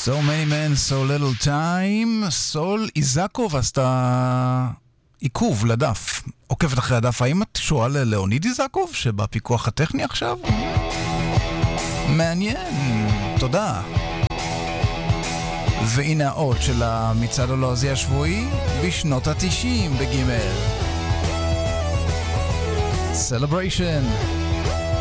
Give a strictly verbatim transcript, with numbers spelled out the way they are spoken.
So many men, so little time. סול איזקוב עשתה עיכוב לדף. עוקבת אחרי הדף. האם את שואל ללאוניד איזקוב שבפיקוח הטכני עכשיו? מעניין. תודה. והנה האות של המצעד הלועזי השבועי בשנות התשעים בגימל. Celebration.